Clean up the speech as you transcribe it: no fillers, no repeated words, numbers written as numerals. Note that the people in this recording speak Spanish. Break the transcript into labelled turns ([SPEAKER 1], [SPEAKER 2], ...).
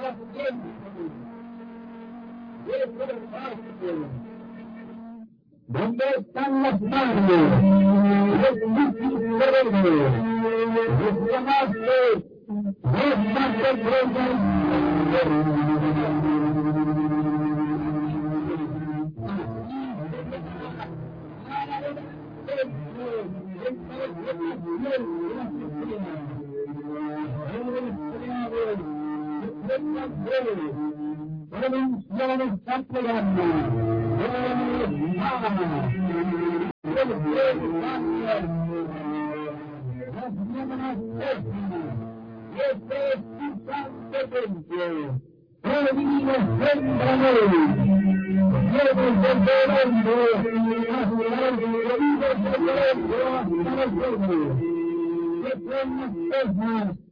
[SPEAKER 1] ¿Dónde están las manos? Los cerebros, los diamantes, los mantequillas. Provinciales castellanos, las llamadas pésimas, este es su santo templo, prohibido sembrador, llenos de dolendo, hasta los prohibidos de dolendo hasta los suelos, que son las pesas,